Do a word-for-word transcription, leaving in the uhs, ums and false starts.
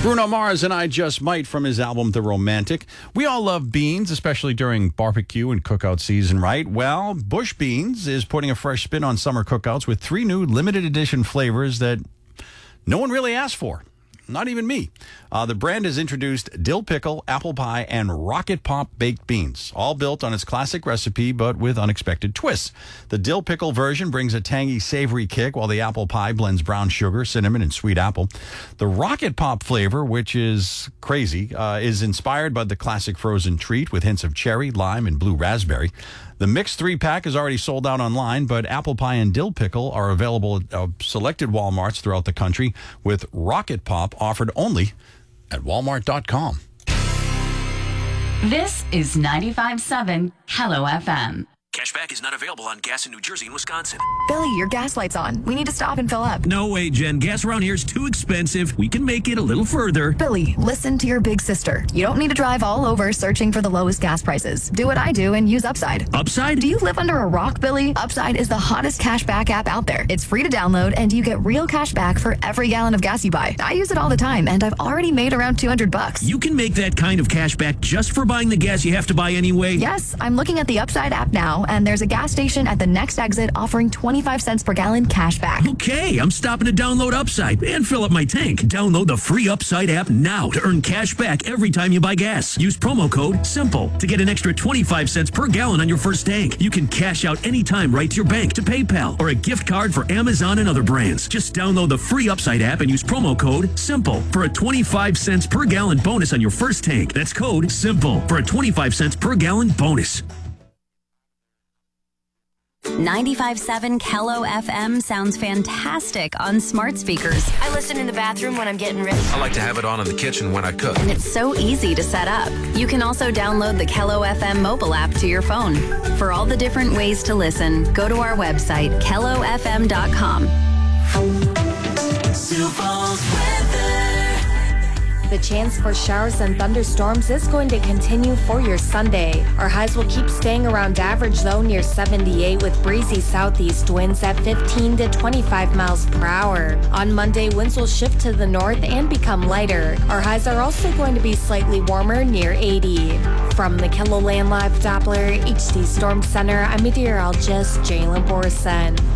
Bruno Mars and I Just Might from his album The Romantic. We all love beans, especially during barbecue and cookout season, right? Well, Bush Beans is putting a fresh spin on summer cookouts with three new limited edition flavors that no one really asked for. Not even me. Uh, the brand has introduced dill pickle, apple pie, and rocket pop baked beans, all built on its classic recipe, but with unexpected twists. The dill pickle version brings a tangy, savory kick, while the apple pie blends brown sugar, cinnamon, and sweet apple. The rocket pop flavor, which is crazy, uh, is inspired by the classic frozen treat with hints of cherry, lime, and blue raspberry. The mixed three-pack is already sold out online, but apple pie and dill pickle are available at uh, selected Walmarts throughout the country, with rocket pop offered only at walmart dot com. This is ninety-five point seven Hello F M. Cashback is not available on gas in New Jersey and Wisconsin. Billy, your gas light's on. We need to stop and fill up. No way, Jen. Gas around here is too expensive. We can make it a little further. Billy, listen to your big sister. You don't need to drive all over searching for the lowest gas prices. Do what I do and use Upside. Upside? Do you live under a rock, Billy? Upside is the hottest cashback app out there. It's free to download, and you get real cash back for every gallon of gas you buy. I use it all the time, and I've already made around two hundred bucks. You can make that kind of cash back just for buying the gas you have to buy anyway? Yes, I'm looking at the Upside app now, and there's a gas station at the next exit offering twenty-five cents per gallon cash back. Okay, I'm stopping to download Upside and fill up my tank. Download the free Upside app now to earn cash back every time you buy gas. Use promo code SIMPLE to get an extra twenty-five cents per gallon on your first tank. You can cash out anytime right to your bank, to PayPal, or a gift card for Amazon and other brands. Just download the free Upside app and use promo code SIMPLE for a twenty-five cents per gallon bonus on your first tank. That's code SIMPLE for a twenty-five cents per gallon bonus. ninety-five point seven Kello F M sounds fantastic on smart speakers. I listen in the bathroom when I'm getting ready. I like to have it on in the kitchen when I cook. And it's so easy to set up. You can also download the Kello F M mobile app to your phone. For all the different ways to listen, go to our website, kello f m dot com. The chance for showers and thunderstorms is going to continue for your Sunday. Our highs will keep staying around average, though, near seventy-eight, with breezy southeast winds at fifteen to twenty-five miles per hour. On Monday, winds will shift to the north and become lighter. Our highs are also going to be slightly warmer, near eighty. From the KELOLAND Live Doppler H D Storm Center, I'm meteorologist Jalen Borson.